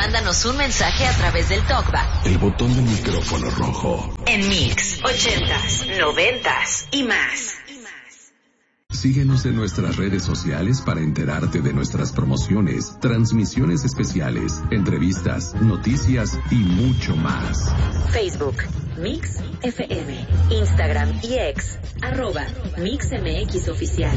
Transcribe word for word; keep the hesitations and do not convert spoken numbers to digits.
mándanos un mensaje a través del TalkBack. El botón del micrófono rojo. En Mix, ochentas, noventas y más. Síguenos en nuestras redes sociales para enterarte de nuestras promociones, transmisiones especiales, entrevistas, noticias y mucho más. Facebook, Mix F M, Instagram y X, arroba Mix M X Oficial.